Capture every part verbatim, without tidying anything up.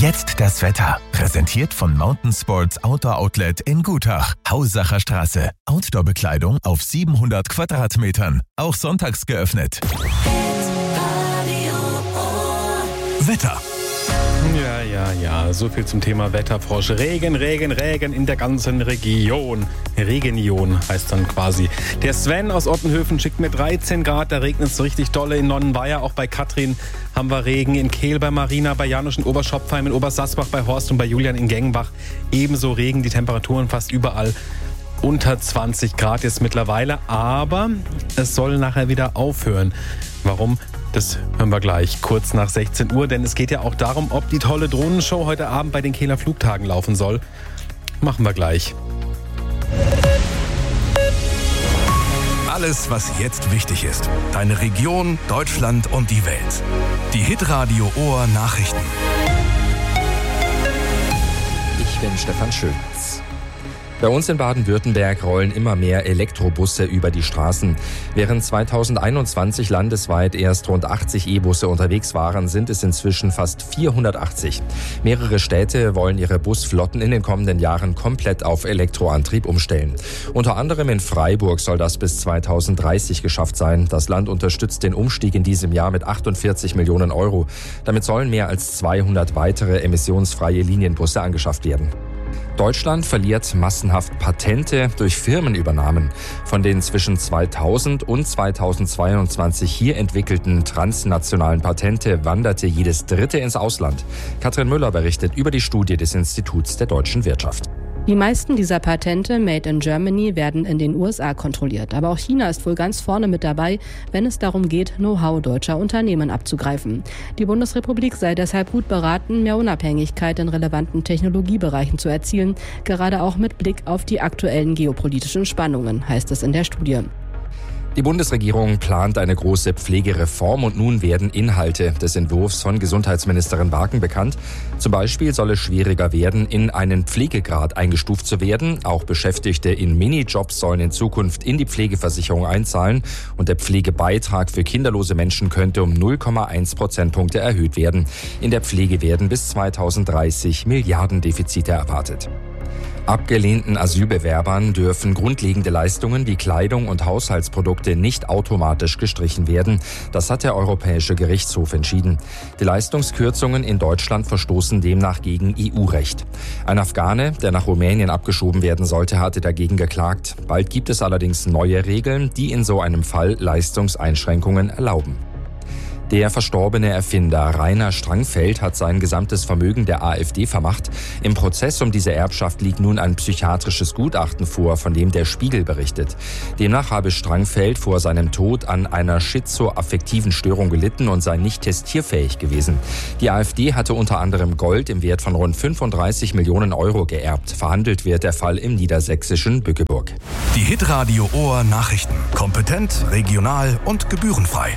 Jetzt das Wetter. Präsentiert von Mountain Sports Outdoor Outlet in Gutach. Haussacher Straße. Outdoor-Bekleidung auf siebenhundert Quadratmetern. Auch sonntags geöffnet. Wetter. Ja, ja, ja, so viel zum Thema Wetterfrosch. Regen, Regen, Regen in der ganzen Region. Region heißt dann quasi. Der Sven aus Ottenhöfen schickt mir dreizehn Grad, da regnet es richtig dolle. In Nonnenweier, auch bei Katrin haben wir Regen. In Kehl bei Marina, bei Janusz in Oberschopfheim, in Obersassbach bei Horst und bei Julian in Gengenbach. Ebenso Regen, die Temperaturen fast überall unter zwanzig Grad jetzt mittlerweile. Aber es soll nachher wieder aufhören. Warum? Das hören wir gleich, kurz nach sechzehn Uhr, denn es geht ja auch darum, ob die tolle Drohnenshow heute Abend bei den Kehler Flugtagen laufen soll. Machen wir gleich. Alles, was jetzt wichtig ist. Deine Region, Deutschland und die Welt. Die Hitradio Ohr Nachrichten. Ich bin Stefan Schulz. Bei uns in Baden-Württemberg rollen immer mehr Elektrobusse über die Straßen. Während zweitausendeinundzwanzig landesweit erst rund achtzig E-Busse unterwegs waren, sind es inzwischen fast vierhundertachtzig. Mehrere Städte wollen ihre Busflotten in den kommenden Jahren komplett auf Elektroantrieb umstellen. Unter anderem in Freiburg soll das bis zweitausenddreißig geschafft sein. Das Land unterstützt den Umstieg in diesem Jahr mit achtundvierzig Millionen Euro. Damit sollen mehr als zweihundert weitere emissionsfreie Linienbusse angeschafft werden. Deutschland verliert massenhaft Patente durch Firmenübernahmen. Von den zwischen zweitausend und zweitausendzweiundzwanzig hier entwickelten transnationalen Patente wanderte jedes dritte ins Ausland. Katrin Müller berichtet über die Studie des Instituts der deutschen Wirtschaft. Die meisten dieser Patente Made in Germany werden in den U S A kontrolliert. Aber auch China ist wohl ganz vorne mit dabei, wenn es darum geht, Know-how deutscher Unternehmen abzugreifen. Die Bundesrepublik sei deshalb gut beraten, mehr Unabhängigkeit in relevanten Technologiebereichen zu erzielen, gerade auch mit Blick auf die aktuellen geopolitischen Spannungen, heißt es in der Studie. Die Bundesregierung plant eine große Pflegereform und nun werden Inhalte des Entwurfs von Gesundheitsministerin Barken bekannt. Zum Beispiel soll es schwieriger werden, in einen Pflegegrad eingestuft zu werden. Auch Beschäftigte in Minijobs sollen in Zukunft in die Pflegeversicherung einzahlen und der Pflegebeitrag für kinderlose Menschen könnte um null Komma eins Prozentpunkte erhöht werden. In der Pflege werden bis zweitausenddreißig Milliardendefizite erwartet. Abgelehnten Asylbewerbern dürfen grundlegende Leistungen wie Kleidung und Haushaltsprodukte nicht automatisch gestrichen werden. Das hat der Europäische Gerichtshof entschieden. Die Leistungskürzungen in Deutschland verstoßen demnach gegen E U-Recht. Ein Afghane, der nach Rumänien abgeschoben werden sollte, hatte dagegen geklagt. Bald gibt es allerdings neue Regeln, die in so einem Fall Leistungseinschränkungen erlauben. Der verstorbene Erfinder Rainer Strangfeld hat sein gesamtes Vermögen der AfD vermacht. Im Prozess um diese Erbschaft liegt nun ein psychiatrisches Gutachten vor, von dem der Spiegel berichtet. Demnach habe Strangfeld vor seinem Tod an einer schizoaffektiven Störung gelitten und sei nicht testierfähig gewesen. Die AfD hatte unter anderem Gold im Wert von rund fünfunddreißig Millionen Euro geerbt. Verhandelt wird der Fall im niedersächsischen Bückeburg. Die Hitradio Ohr Nachrichten. Kompetent, regional und gebührenfrei.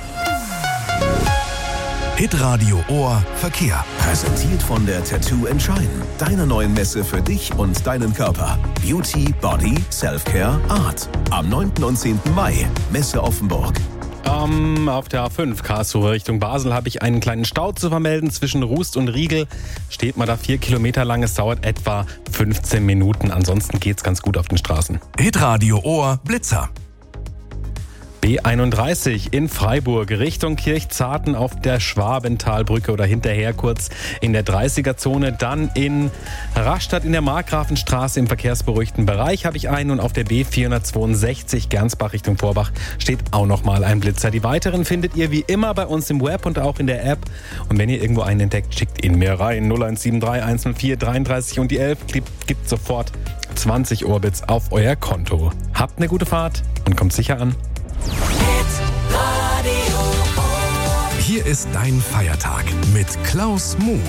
Hitradio Ohr Verkehr. Präsentiert von der Tattoo Entscheiden. Deiner neuen Messe für dich und deinen Körper. Beauty, Body, Self-Care, Art. Am neunten und zehnten Mai. Messe Offenburg. Um, auf der A fünf Karlsruhe Richtung Basel habe ich einen kleinen Stau zu vermelden. Zwischen Rust und Riegel steht man da vier Kilometer lang. Es dauert etwa fünfzehn Minuten. Ansonsten geht's ganz gut auf den Straßen. Hitradio Ohr Blitzer. B einunddreißig in Freiburg Richtung Kirchzarten auf der Schwabentalbrücke oder hinterher kurz in der dreißiger-Zone. Dann in Rastatt in der Markgrafenstraße im verkehrsberuhigten Bereich habe ich einen und auf der B vierhundertzweiundsechzig Gernsbach Richtung Vorbach steht auch nochmal ein Blitzer. Die weiteren findet ihr wie immer bei uns im Web und auch in der App. Und wenn ihr irgendwo einen entdeckt, schickt ihn mir rein. null eins sieben drei eins null vier dreiunddreißig und die elf gibt, gibt sofort zwanzig Orbits auf euer Konto. Habt eine gute Fahrt und kommt sicher an. Hier ist dein Feiertag mit Klaus Muth.